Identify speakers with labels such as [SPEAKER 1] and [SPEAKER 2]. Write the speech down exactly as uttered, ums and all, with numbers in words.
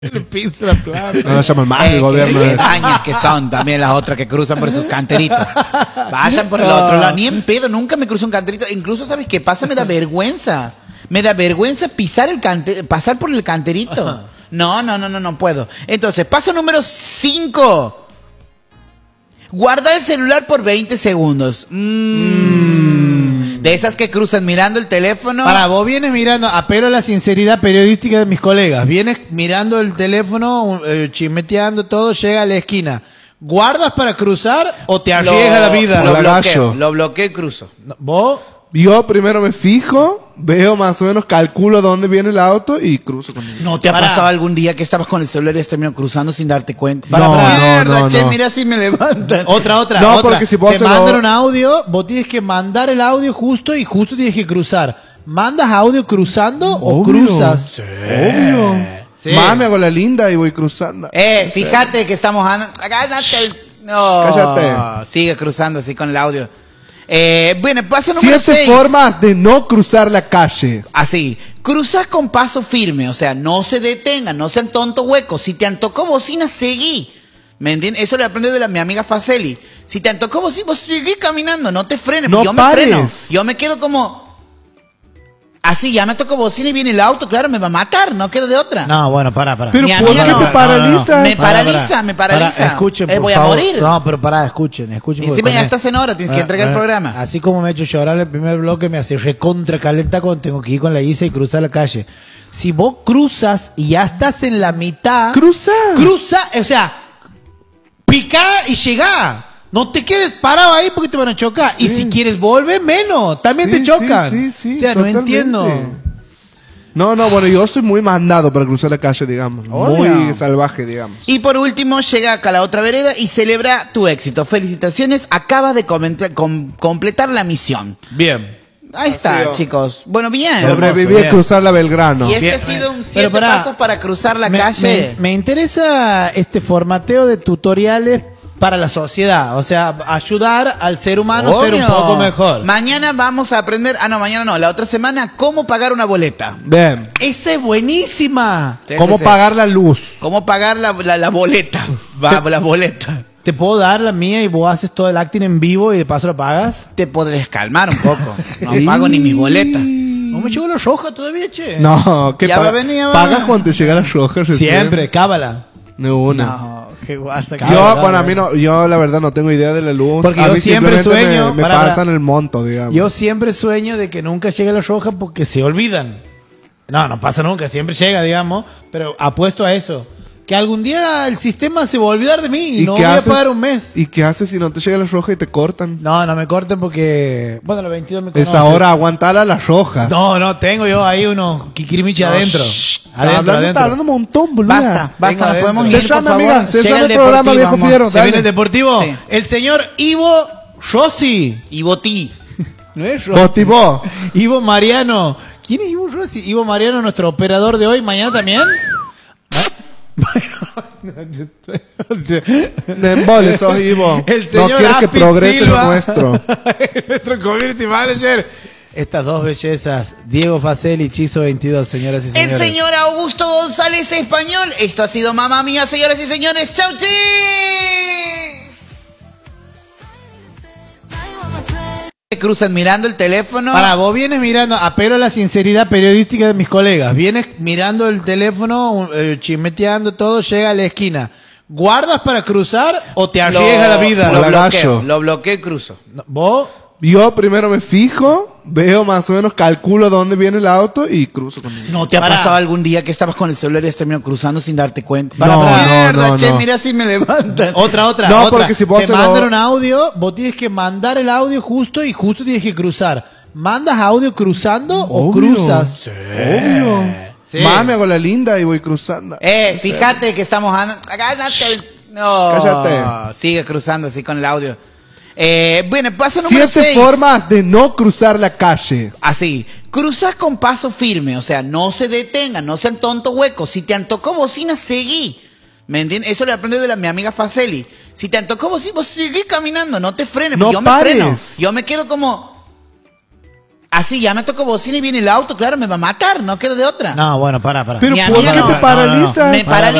[SPEAKER 1] Le pinza la plata.
[SPEAKER 2] No nos llaman más
[SPEAKER 3] Eh,
[SPEAKER 2] el gobierno.
[SPEAKER 3] Qué
[SPEAKER 2] de-
[SPEAKER 3] dañas que son también las otras que cruzan por esos canteritos. Vayan por el otro lado. Ni en pedo, nunca me cruzo un canterito. Incluso, ¿sabes qué pasa? Me da vergüenza. Me da vergüenza pisar el cante pasar por el canterito. No, no, no, no, no puedo. Entonces, paso número cinco. Guarda el celular por veinte segundos. Mm. De esas que cruzan mirando el teléfono.
[SPEAKER 1] Para, vos vienes mirando, apelo a la sinceridad periodística de mis colegas. Vienes mirando el teléfono, eh, chismeteando todo, llega a la esquina. ¿Guardas para cruzar o te arriesga la vida?
[SPEAKER 3] Lo
[SPEAKER 2] La
[SPEAKER 3] bloqueo,
[SPEAKER 2] gallo.
[SPEAKER 3] lo bloqueo y cruzo.
[SPEAKER 1] ¿Vos?
[SPEAKER 2] Yo primero me fijo, veo más o menos, calculo dónde viene el auto y cruzo con él.
[SPEAKER 3] ¿No te ha
[SPEAKER 1] Pará.
[SPEAKER 3] pasado algún día que estabas con el celular y has terminado cruzando sin darte cuenta?
[SPEAKER 1] Pará,
[SPEAKER 2] No,
[SPEAKER 1] pará.
[SPEAKER 2] no,
[SPEAKER 3] Mierda,
[SPEAKER 2] no,
[SPEAKER 3] che,
[SPEAKER 2] no.
[SPEAKER 3] mira si me levantan.
[SPEAKER 1] Otra, otra,
[SPEAKER 2] No,
[SPEAKER 1] otra.
[SPEAKER 2] porque si vos
[SPEAKER 1] te
[SPEAKER 2] se lo-
[SPEAKER 1] mandan un audio, vos tienes que mandar el audio justo y justo tienes que cruzar. ¿Mandas audio cruzando o
[SPEAKER 2] Obvio.
[SPEAKER 1] cruzas?
[SPEAKER 2] Obvio.
[SPEAKER 1] Sí.
[SPEAKER 2] Mami, hago la linda y voy cruzando.
[SPEAKER 3] Eh, fíjate que estamos... an- Acá, date el- No,
[SPEAKER 2] Cállate.
[SPEAKER 3] sigue cruzando así con el audio. Eh, bueno, paso número
[SPEAKER 2] Siete
[SPEAKER 3] seis.
[SPEAKER 2] formas de no cruzar la calle.
[SPEAKER 3] Así, cruzas con paso firme, o sea, no se detengan, no sean tontos huecos. Si te antocó bocina, seguí. ¿Me entiendes? Eso lo aprendí de la, mi amiga Faceli. Si te antocó bocina, vos seguí caminando, no te frenes.
[SPEAKER 2] No
[SPEAKER 3] yo me
[SPEAKER 2] pares.
[SPEAKER 3] freno. Yo me quedo como... Así, ya me tocó bocina y viene el auto, claro, me va a matar, no quedo de otra.
[SPEAKER 1] No, bueno, para, para.
[SPEAKER 2] Pero
[SPEAKER 3] Mi
[SPEAKER 2] ¿por
[SPEAKER 3] amiga
[SPEAKER 2] qué
[SPEAKER 3] no.
[SPEAKER 2] te
[SPEAKER 3] No,
[SPEAKER 2] paralizas?
[SPEAKER 3] Me paraliza, me paraliza.
[SPEAKER 1] escuchen,
[SPEAKER 3] Eh,
[SPEAKER 1] por
[SPEAKER 3] voy a
[SPEAKER 1] favor.
[SPEAKER 3] morir.
[SPEAKER 1] No, pero pará, escuchen, escuchen.
[SPEAKER 3] Y
[SPEAKER 1] porque
[SPEAKER 3] encima
[SPEAKER 1] con
[SPEAKER 3] ya
[SPEAKER 1] el-
[SPEAKER 3] estás en hora, tienes que
[SPEAKER 1] Ah,
[SPEAKER 3] entregar el
[SPEAKER 1] ah,
[SPEAKER 3] programa.
[SPEAKER 1] Así como me ha hecho llorar el primer bloque, me hace recontra calenta cuando tengo que ir con la Isa y cruzar la calle. Si vos cruzas y ya estás en la mitad,
[SPEAKER 2] Cruza.
[SPEAKER 1] cruza, o sea, pica y llegá. No te quedes parado ahí porque te van a chocar. Y si quieres volver, menos. También
[SPEAKER 2] Sí,
[SPEAKER 1] te chocan.
[SPEAKER 2] sí, sí, sí,
[SPEAKER 1] o sea,
[SPEAKER 2] totalmente.
[SPEAKER 1] no entiendo.
[SPEAKER 2] No, no, bueno, yo soy muy mandado para cruzar la calle, digamos.
[SPEAKER 3] Hola.
[SPEAKER 2] Muy salvaje, digamos.
[SPEAKER 3] Y por último, llega acá a la otra vereda y celebra tu éxito. Felicitaciones, acabas de comentar- com- completar la misión.
[SPEAKER 1] Bien.
[SPEAKER 3] Ahí está,
[SPEAKER 2] sido.
[SPEAKER 3] chicos. Bueno, bien.
[SPEAKER 2] Sobreviví
[SPEAKER 1] bien.
[SPEAKER 2] a cruzar la Belgrano.
[SPEAKER 3] Y este
[SPEAKER 1] Bien.
[SPEAKER 3] ha sido un
[SPEAKER 1] Pero
[SPEAKER 3] siete
[SPEAKER 1] pará.
[SPEAKER 3] pasos para cruzar la
[SPEAKER 1] me,
[SPEAKER 3] calle.
[SPEAKER 1] me- me interesa este formateo de tutoriales para la sociedad. O sea, ayudar al ser humano a ser un
[SPEAKER 3] Obvio.
[SPEAKER 1] poco mejor.
[SPEAKER 3] Mañana vamos a aprender. Ah, no, mañana no. La otra semana, cómo pagar una boleta.
[SPEAKER 2] Bien.
[SPEAKER 1] Esa es buenísima.
[SPEAKER 3] Sí,
[SPEAKER 2] ¿Cómo
[SPEAKER 3] sí, sí.
[SPEAKER 2] pagar la luz?
[SPEAKER 3] ¿Cómo pagar la, la, la boleta? Va, la boleta.
[SPEAKER 1] Te puedo dar la mía y vos haces todo el acting en vivo y de paso lo pagas.
[SPEAKER 3] Te podrías calmar un poco. No pago ni mis boletas.
[SPEAKER 1] No me llegó la roja todavía, che.
[SPEAKER 2] No, ¿qué
[SPEAKER 3] Ya va
[SPEAKER 2] paga?
[SPEAKER 3] a venir, ya va.
[SPEAKER 2] Pagas cuando te llega la roja. recién.
[SPEAKER 1] Siempre, cábala.
[SPEAKER 2] De una.
[SPEAKER 3] No, qué guasa.
[SPEAKER 1] Dale,
[SPEAKER 2] Yo,
[SPEAKER 1] dale,
[SPEAKER 2] bueno, a
[SPEAKER 1] dale.
[SPEAKER 2] mí no, yo la verdad no tengo idea de la luz.
[SPEAKER 1] Porque
[SPEAKER 2] a
[SPEAKER 1] yo
[SPEAKER 2] mí
[SPEAKER 1] siempre
[SPEAKER 2] simplemente
[SPEAKER 1] sueño-
[SPEAKER 2] Me, me
[SPEAKER 1] pará, pará.
[SPEAKER 2] pasan el monto, digamos.
[SPEAKER 1] Yo siempre sueño de que nunca llegue la roja porque se olvidan. No, no pasa nunca, siempre llega, digamos, pero apuesto a eso. Que algún día el sistema se va a olvidar de mí y, no voy
[SPEAKER 2] qué
[SPEAKER 1] a
[SPEAKER 2] haces?
[SPEAKER 1] pagar un mes.
[SPEAKER 2] ¿Y qué haces si no te llega la roja y te cortan?
[SPEAKER 1] No, no me corten porque... Bueno, los veintidós me conocen.
[SPEAKER 2] Es ahora aguantar a las rojas.
[SPEAKER 1] No, no, tengo yo ahí unos kikirimichi adentro.
[SPEAKER 2] Shh,
[SPEAKER 1] Adentro,
[SPEAKER 2] hablando,
[SPEAKER 1] adentro.
[SPEAKER 2] está hablando un montón, boludo.
[SPEAKER 3] Basta, basta,
[SPEAKER 1] Venga,
[SPEAKER 3] nos podemos
[SPEAKER 1] adentro.
[SPEAKER 3] ir,
[SPEAKER 2] Se
[SPEAKER 3] por
[SPEAKER 2] llama,
[SPEAKER 3] favor.
[SPEAKER 2] amiga, se
[SPEAKER 3] Llega
[SPEAKER 2] llama
[SPEAKER 3] el
[SPEAKER 2] el programa,
[SPEAKER 3] deportivo,
[SPEAKER 2] viejo
[SPEAKER 3] amor.
[SPEAKER 2] fiero.
[SPEAKER 1] ¿Se viene el
[SPEAKER 2] Dale.
[SPEAKER 1] deportivo?
[SPEAKER 3] Sí.
[SPEAKER 1] El señor Ivo Rossi.
[SPEAKER 3] Y botí.
[SPEAKER 1] No es Rossi.
[SPEAKER 2] Botibó.
[SPEAKER 1] Ivo Mariano. ¿Quién es Ivo Rossi? Ivo Mariano, nuestro operador de hoy. ¿Mañana también?
[SPEAKER 2] Me embole, sos Ivo.
[SPEAKER 1] El
[SPEAKER 2] No
[SPEAKER 1] señor
[SPEAKER 2] quieres que
[SPEAKER 1] Apit
[SPEAKER 2] progrese
[SPEAKER 1] Silva.
[SPEAKER 2] lo nuestro.
[SPEAKER 1] Nuestro community manager. Estas dos bellezas, Diego Faceli, Chizo veintidós, señoras y
[SPEAKER 3] El
[SPEAKER 1] señores.
[SPEAKER 3] señor Augusto González Español. Esto ha sido Mamá Mía, señoras y señores. ¡Chau, chis! Cruzan mirando el teléfono.
[SPEAKER 1] Para, vos vienes mirando, apelo a la sinceridad periodística de mis colegas. Vienes mirando el teléfono, eh, chismeteando todo, llega a la esquina. ¿Guardas para cruzar o te arriesga la vida?
[SPEAKER 3] Lo
[SPEAKER 2] La
[SPEAKER 3] bloqueo,
[SPEAKER 2] gallo.
[SPEAKER 3] lo bloqueo y cruzo.
[SPEAKER 1] No, ¿Vos?
[SPEAKER 2] Yo primero me fijo, veo más o menos, calculo dónde viene el auto y cruzo con él.
[SPEAKER 3] ¿No te ha
[SPEAKER 1] Pará.
[SPEAKER 3] pasado algún día que estabas con el celular y has terminado cruzando sin darte cuenta?
[SPEAKER 1] Pará,
[SPEAKER 2] No,
[SPEAKER 1] pará.
[SPEAKER 2] no,
[SPEAKER 3] Mierda,
[SPEAKER 2] no,
[SPEAKER 3] che,
[SPEAKER 2] no.
[SPEAKER 3] mira si me levantan.
[SPEAKER 1] Otra, otra,
[SPEAKER 2] No,
[SPEAKER 1] otra.
[SPEAKER 2] porque si vos
[SPEAKER 1] te
[SPEAKER 2] se lo-
[SPEAKER 1] mandan un audio, vos tienes que mandar el audio justo y justo tienes que cruzar. ¿Mandas audio cruzando o
[SPEAKER 2] Obvio.
[SPEAKER 1] cruzas?
[SPEAKER 2] Obvio.
[SPEAKER 1] Sí.
[SPEAKER 2] Mami, hago la linda y voy cruzando.
[SPEAKER 3] Eh, fíjate que estamos... an- Acá, date el- No,
[SPEAKER 2] Cállate.
[SPEAKER 3] sigue cruzando así con el audio. Eh, bueno, paso número
[SPEAKER 2] Siete
[SPEAKER 3] seis.
[SPEAKER 2] formas de no cruzar la calle.
[SPEAKER 3] Así, cruzas con paso firme, o sea, no se detengan, no sean tontos huecos. Si te antocó bocina, seguí. ¿Me entiendes? Eso lo aprendí de la, mi amiga Faceli. Si te antocó bocina, vos seguí caminando, no te frenes.
[SPEAKER 2] No
[SPEAKER 3] yo
[SPEAKER 2] pares.
[SPEAKER 3] me freno. Yo me quedo como... Así ya me tocó bocina y viene el auto, claro, me va a matar, no quedo de otra.
[SPEAKER 1] No, bueno, para, para.
[SPEAKER 2] Pero
[SPEAKER 3] Mi
[SPEAKER 2] ¿por
[SPEAKER 3] amiga
[SPEAKER 2] qué
[SPEAKER 3] no,
[SPEAKER 2] te
[SPEAKER 3] no,
[SPEAKER 2] paralizas?
[SPEAKER 3] Me
[SPEAKER 1] Para,
[SPEAKER 3] paralizo